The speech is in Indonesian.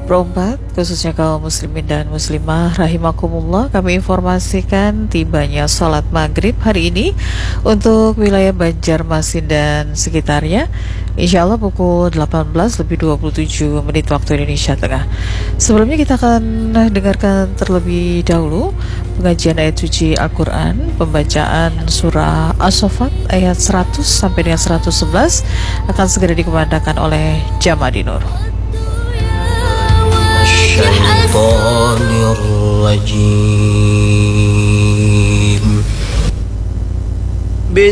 seperempat, khususnya kaum muslimin dan muslimah rahimakumullah, kami informasikan tibanya sholat maghrib hari ini untuk wilayah Banjarmasin dan sekitarnya, insya Allah pukul 18:27 waktu Indonesia Tengah. Sebelumnya kita akan dengarkan terlebih dahulu pengajian ayat suci Al-Quran, pembacaan surah As-Saffat ayat 100 sampai dengan 111 akan segera dikumandangkan oleh Jamadi Nur. الشيطان الرجيم